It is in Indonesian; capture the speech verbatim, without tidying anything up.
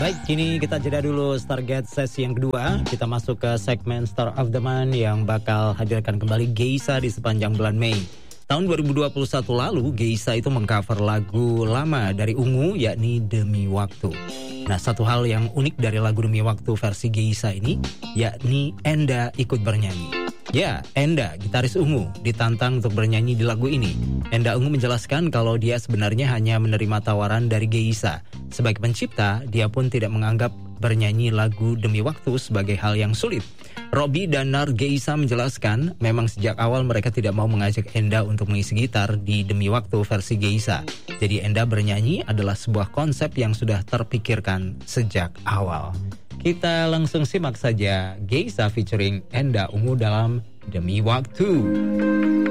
Baik, kini kita jeda dulu Stargate sesi yang kedua. Kita masuk ke segmen Star of the Month yang bakal hadirkan kembali Geisha di sepanjang bulan Mei. Tahun dua ribu dua puluh satu lalu, Geisha itu mengcover lagu lama dari Ungu, yakni Demi Waktu. Nah, satu hal yang unik dari lagu Demi Waktu versi Geisha ini, yakni Enda ikut bernyanyi. Ya, Enda, gitaris Ungu, ditantang untuk bernyanyi di lagu ini. Enda Ungu menjelaskan kalau dia sebenarnya hanya menerima tawaran dari Geisha. Sebagai pencipta, dia pun tidak menganggap bernyanyi lagu Demi Waktu sebagai hal yang sulit. Robby dan Nar Geisha menjelaskan, memang sejak awal mereka tidak mau mengajak Enda untuk mengisi gitar di Demi Waktu versi Geisha. Jadi Enda bernyanyi adalah sebuah konsep yang sudah terpikirkan sejak awal. Kita langsung simak saja Geisha featuring Enda Ungu dalam Demi Waktu.